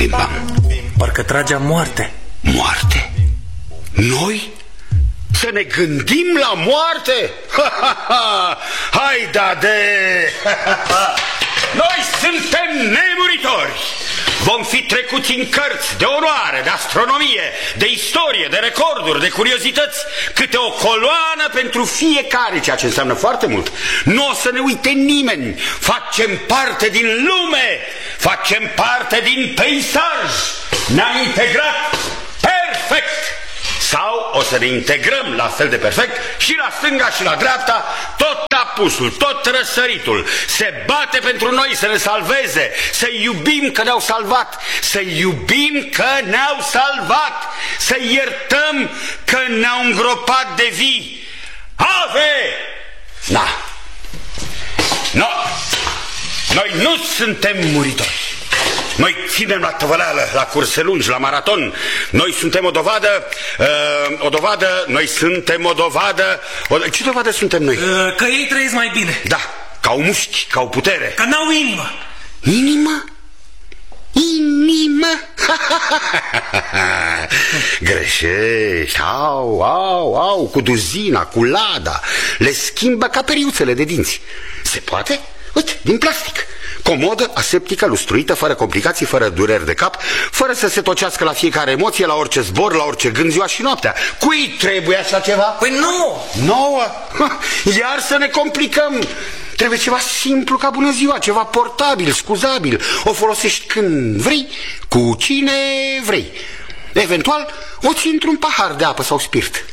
bim-bam. Parcă tragea moarte. Moarte? Noi? Să ne gândim la moarte? Hai da de... Noi suntem nemuritori. Vom fi trecuți în cărți de onoare, de astronomie, de istorie, de recorduri, de curiozități. Câte o coloană pentru fiecare, ceea ce înseamnă foarte mult. Nu o să ne uite nimeni. Facem parte din lume. Facem parte din peisaj. Ne-am integrat perfect. Sau o să ne integrăm la fel de perfect și la stânga și la dreapta. Tot apusul, tot răsăritul se bate pentru noi să ne salveze. Să iubim că ne-au salvat. Să iubim că ne-au salvat. Să iertăm că ne-au îngropat de vii. Ave! Da. No. Noi nu suntem muritori. Noi ținem la tăvăleală, la curse lungi, la maraton. Noi suntem o dovadă, noi suntem o dovadă. Ce dovadă suntem noi? Că ei trăiesc mai bine. Da, că au mușchi, că au putere. Că n-au inimă. Inimă? Inimă? Greșești. Au, cu duzina, cu lada. Le schimbă ca periuțele de dinți. Se poate? Uite, din plastic. Comodă, aseptică, lustruită, fără complicații, fără dureri de cap, fără să se tocească la fiecare emoție, la orice zbor, la orice gând, ziua și noaptea. Cui trebuie așa ceva? Păi nouă. Nouă? Iar să ne complicăm. Trebuie ceva simplu ca bună ziua, ceva portabil, scuzabil. O folosești când vrei, cu cine vrei. Eventual, o ții într-un pahar de apă sau spirit.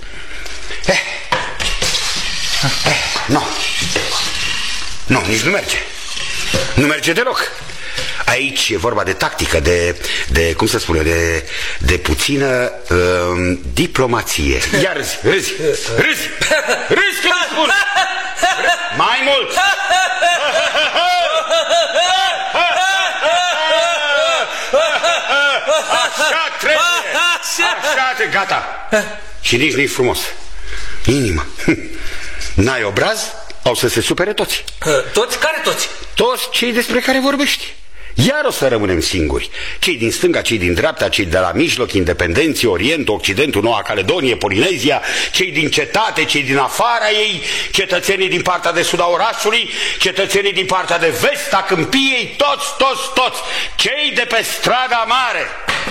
Nu, nici nu merge. Nu merge deloc. Aici e vorba de tactică, de cum să spun eu, de puțină diplomație. Iar râzi că nu spun. Mai mult. Așa trebuie. Așa, gata. Și nici nu-i frumos. Inimă. N-ai obraz? Au să se supere toți. Toți? Care toți? Toți cei despre care vorbești. Iar o să rămânem singuri. Cei din stânga, cei din dreapta, cei de la mijloc, independenții, Orientul, Occidentul, Noua Caledonie, Polinezia, cei din cetate, cei din afara ei, cetățenii din partea de sud a orașului, cetățenii din partea de vest a câmpiei, toți, cei de pe strada mare.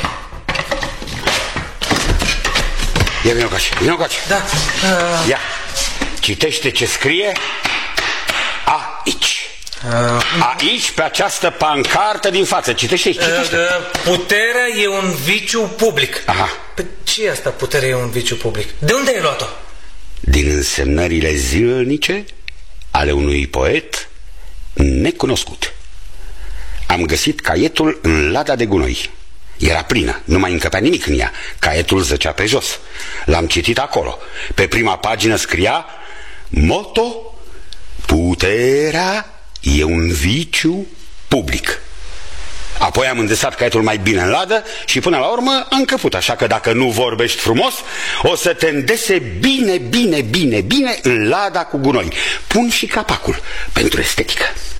Ia, vino coace. Da. Ia, citește ce scrie aici. Aici, pe această pancartă din față. Citește aici, puterea e un viciu public. Aha. Pe ce e asta, puterea e un viciu public? De unde ai luat-o? Din însemnările zilnice ale unui poet necunoscut. Am găsit caietul în lada de gunoi. Era plină, nu mai încăpea nimic în ea. Caietul zăcea pe jos. L-am citit acolo. Pe prima pagină scria moto: puterea e un viciu public. Apoi am îndesat caietul mai bine în ladă și până la urmă am încăput. Așa că dacă nu vorbești frumos, o să te îndese bine în lada cu gunoi. Pun și capacul pentru estetică.